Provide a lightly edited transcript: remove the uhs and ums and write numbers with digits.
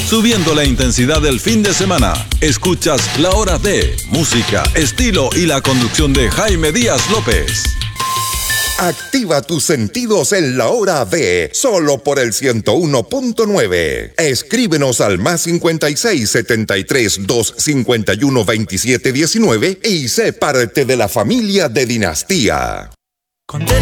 subiendo la intensidad del fin de semana. Escuchas La Hora de música, estilo y la conducción de Jaime Díaz López. Activa tus sentidos en La Hora de, solo por el 101.9. Escríbenos al +56 73 251 27 19 y sé parte de la familia de Dinastía. Cuando